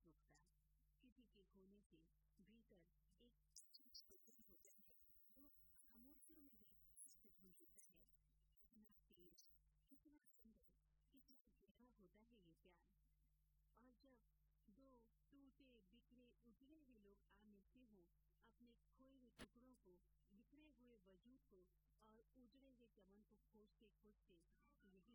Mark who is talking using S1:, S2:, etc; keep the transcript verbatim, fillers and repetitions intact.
S1: रुकता। किसी के खोने से भीतर एक सुकून होता है जो खामोशियों में भी ढूंढता है। कितना तेज, कितना सुंदर, कितना गहरा होता है ये प्यार। और जब दो टूटे बिखरे उजड़े हुए लोग आ मिलते हों अपने खोए हुए टुकड़ों को, बिखरे हुए वजूद को और उजड़े हुए चमन को खोजते खोजते, यही